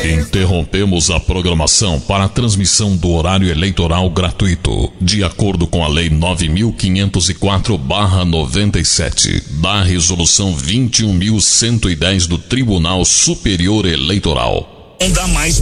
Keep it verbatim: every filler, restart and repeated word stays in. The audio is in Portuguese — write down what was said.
Interrompemos a programação para a transmissão do horário eleitoral gratuito, de acordo com a Lei nove mil quinhentos e quatro barra noventa e sete, da Resolução vinte e um mil cento e dez do Tribunal Superior Eleitoral. Não dá mais